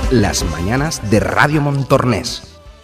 las mañanas de Radio Montornès.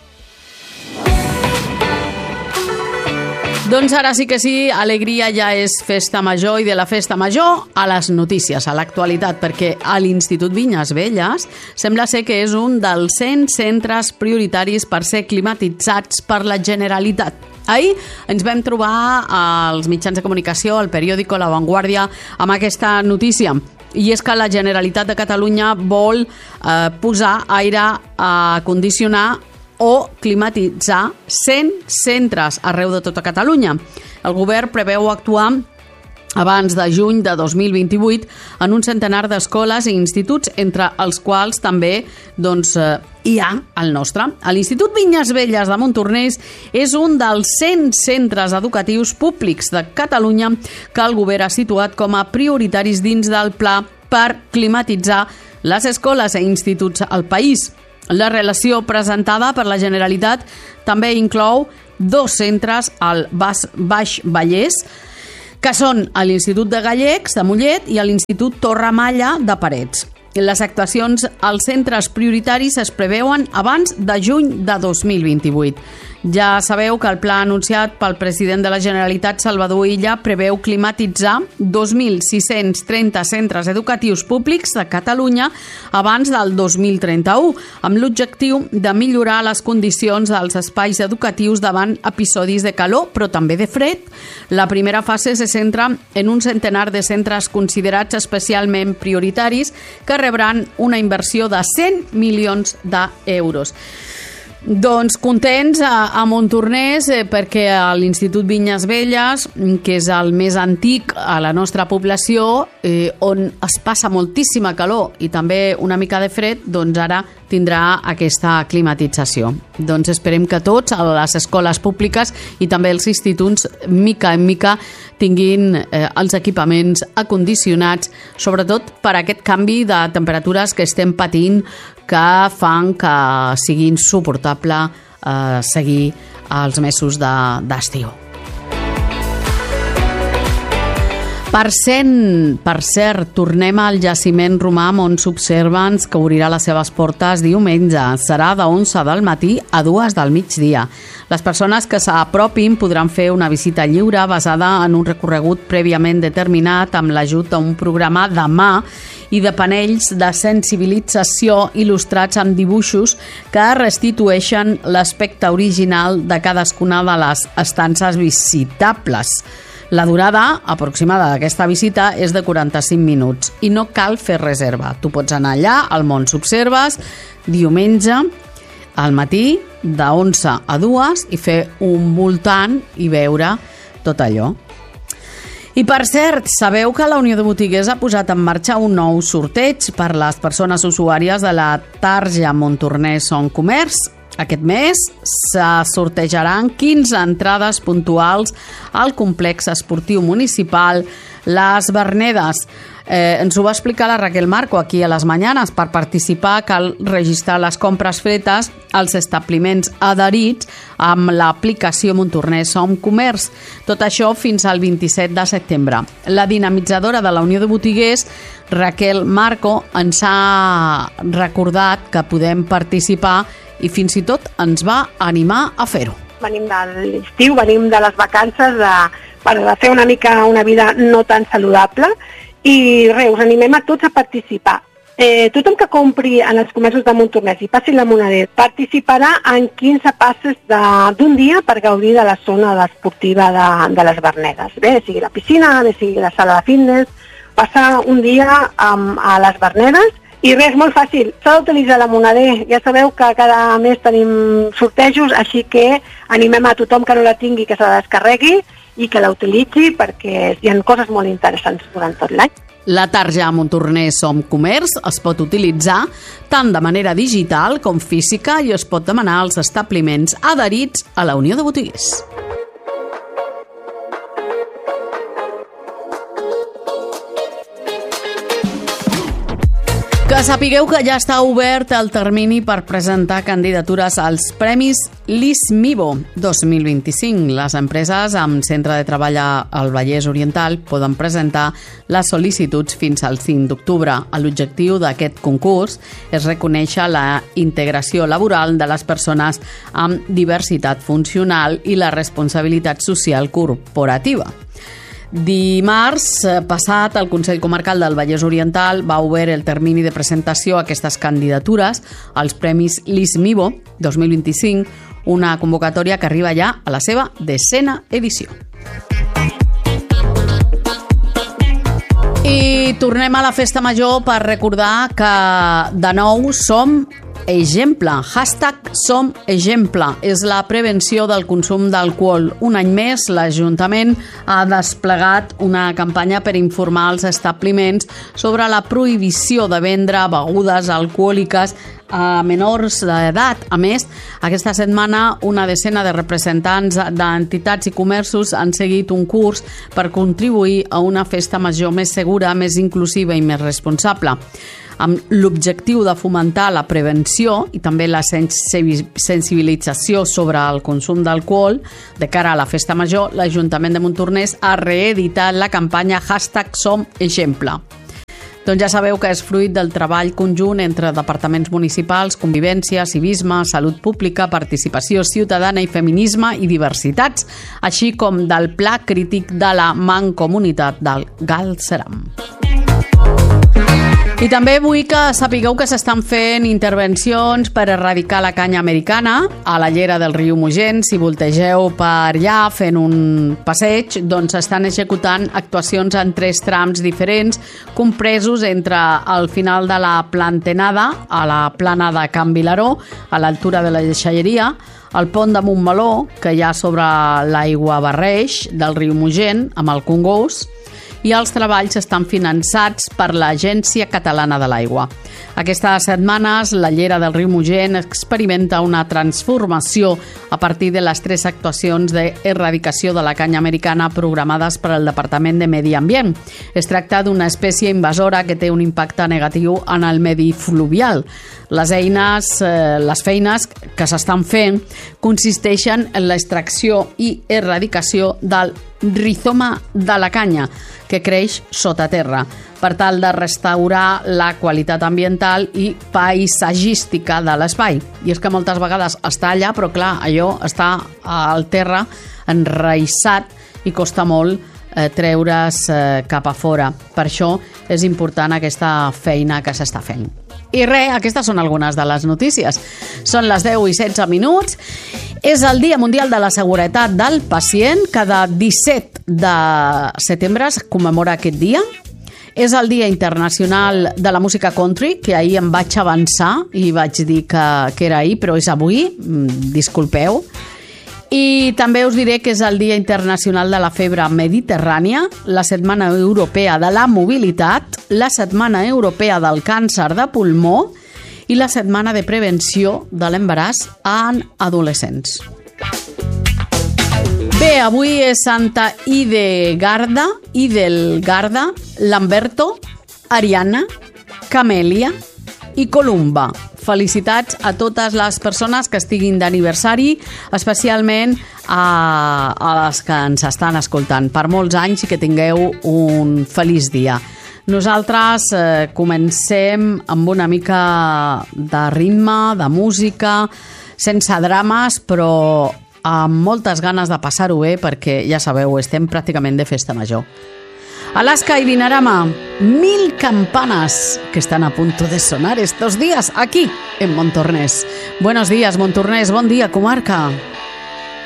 Doncs ara sí que sí, alegria ja és festa major, i de la festa major a les notícies, a l'actualitat, perquè a l'Institut Vinyes Velles sembla ser que és un dels 100 centres prioritaris per ser climatitzats per la Generalitat. Ahir ens vam trobar als mitjans de comunicació, al periòdico La Vanguardia, amb aquesta notícia. I és que la Generalitat de Catalunya vol posar aire a condicionar o climatitzar 100 centres arreu de tota Catalunya. El govern preveu actuar abans de juny de 2028 en un centenar d'escoles i instituts, entre els quals també hi ha el nostre. L'Institut Vinyes Velles de Montornès és un dels 100 centres educatius públics de Catalunya que el govern ha situat com a prioritaris dins del pla per climatitzar les escoles i instituts al país. La relació presentada per la Generalitat també inclou 2 centres al Baix Vallès, que són l'Institut de Gallecs de Mollet i l'Institut Torremalla de Parets. Les actuacions als centres prioritaris es preveuen abans de juny de 2028. Ja sabeu que el pla anunciat pel president de la Generalitat, Salvador Illa, preveu climatitzar 2.630 centres educatius públics de Catalunya abans del 2031, amb l'objectiu de millorar les condicions dels espais educatius davant episodis de calor, però també de fred. La primera fase se centra en un centenar de centres considerats especialment prioritaris que rebran una inversió de 100 milions d'euros. Doncs contents a Montornès perquè l'Institut Vinyes Velles, que és el més antic a la nostra població, on es passa moltíssima calor i també una mica de fred, doncs ara tindrà aquesta climatització. Doncs esperem que tots, a les escoles públiques i també els instituts, mica en mica, tinguin els equipaments acondicionats, sobretot per aquest canvi de temperatures que estem patint, que fan que sigui insuportable seguir els mesos d'estiu. Per cert, tornem al jaciment romà on s'observen que obrirà les seves portes diumenge. Serà de 11 del matí a 2 del migdia. Les persones que s'apropin podran fer una visita lliure basada en un recorregut prèviament determinat amb l'ajut d'un programa de mà i de panells de sensibilització il·lustrats amb dibuixos que restitueixen l'aspecte original de cadascuna de les estances visitables. La durada aproximada d'aquesta visita és de 45 minuts i no cal fer reserva. Tu pots anar allà, al Mont s'observes, diumenge, al matí, de 11 a 2, i fer un voltant i veure tot allò. I per cert, sabeu que la Unió de Botiguers ha posat en marxa un nou sorteig per les persones usuàries de la Tarja Montornès Son Comerç. Aquest mes se sortejaran 15 entrades puntuals al complex esportiu municipal Les Vernedes. Ens ho va explicar la Raquel Marco aquí a Les Mañanes. Per participar cal registrar les compres fetes als establiments adherits amb l'aplicació Montornès Som Comerç. Tot això fins al 27 de setembre. La dinamitzadora de la Unió de Botiguers, Raquel Marco, ens ha recordat que podem participar i fins i tot ens va animar a fer-ho. Venim de l'estiu, venim de les vacances per fer una mica una vida no tan saludable i res, us animem a tots a participar. Tothom que compri en els comerços de Montornès i passi la moneda participarà en 15 passes d'un dia per gaudir de la zona esportiva de les Vernedes. Bé, sigui la piscina, bé, sigui la sala de fitness, passar un dia a les Vernedes. I res, molt fàcil, s'ha d'utilitzar la moneder. Ja sabeu que cada mes tenim sortejos, així que animem a tothom que no la tingui que se la descarregui i que la utilitzi perquè hi ha coses molt interessants durant tot l'any. La tarja Montornès Som Comerç es pot utilitzar tant de manera digital com física i es pot demanar als establiments adherits a la Unió de Botiguers. Que sapigueu que ja està obert el termini per presentar candidatures als Premis LISMIVO 2025. Les empreses amb centre de treball al Vallès Oriental poden presentar les sol·licituds fins al 5 d'octubre. L'objectiu d'aquest concurs és reconèixer la integració laboral de les persones amb diversitat funcional i la responsabilitat social corporativa. Dimarts passat, el Consell Comarcal del Vallès Oriental va obrir el termini de presentació a aquestes candidatures als Premis LISMIVO 2025, una convocatòria que arriba ja a la seva 10ª edició. I tornem a la Festa Major per recordar que de nou som exemple. #som exemple és la prevenció del consum d'alcohol. Un any més, l'Ajuntament ha desplegat una campanya per informar els establiments sobre la prohibició de vendre begudes alcohòliques a menors d'edat. A més, aquesta setmana una decena de representants d'entitats i comerços han seguit un curs per contribuir a una festa major més segura, més inclusiva i més responsable. Amb l'objectiu de fomentar la prevenció i també la sensibilització sobre el consum d'alcohol de cara a la Festa Major, l'Ajuntament de Montornès ha reeditat la campanya #som exemple. Doncs ja sabeu que és fruit del treball conjunt entre departaments municipals, convivència, civisme, salut pública, participació ciutadana i feminisme i diversitats, així com del Pla Crític de la Mancomunitat del Galceran. I també vull que sapigueu que s'estan fent intervencions per erradicar la canya americana a la llera del riu Mogent. Si voltegeu per allà fent un passeig, doncs s'estan executant actuacions en 3 trams diferents, compresos entre el final de la Plantenada, a la plana de Can Vilaró, a l'altura de la Deixalleria, el pont de Montmeló, que hi ha sobre l'aigua barreix del riu Mogent, amb el Congost, i els treballs estan finançats per l'Agència Catalana de l'Aigua. Aquestes setmanes, la llera del riu Mogent experimenta una transformació a partir de les 3 actuacions d'erradicació de la canya americana programades per al Departament de Medi Ambient. Es tracta d'una espècie invasora que té un impacte negatiu en el medi fluvial. Les feines que s'estan fent consisteixen en l'extracció i erradicació del rizoma de la canya, que creix sota terra, per tal de restaurar la qualitat ambiental i paisatgística de l'espai. I és que moltes vegades està allà, però clar, allò està al terra enraïssat i costa molt treure's cap a fora. Per això és important aquesta feina que s'està fent. I res, aquestes són algunes de les notícies. Són les 10:16. És el Dia Mundial de la Seguretat del Pacient. Cada 17 de setembre es commemora aquest dia. És el Dia Internacional de la Música Country, que ahir em vaig avançar i vaig dir que era ahir, però és avui, disculpeu. I també us diré que és el Dia Internacional de la Febre Mediterrània, la Setmana Europea de la Mobilitat, la Setmana Europea del Càncer de Pulmó i la Setmana de Prevenció de l'Embaràs en adolescents. Bé, avui és Santa Hidelgarda, Lamberto, Ariana, Camèlia i Columba. Felicitats a totes les persones que estiguin d'aniversari, especialment a les que ens estan escoltant. Per molts anys i que tingueu un feliç dia. Nosaltres comencem amb una mica de ritme, de música, sense drames, però amb moltes ganes de passar-ho bé, perquè ja sabeu, estem pràcticament de festa major. Alaska y Dinarama, 1000 campanas que están a punto de sonar estos días aquí en Montornès. Buenos días, Montornès, bon dia, comarca.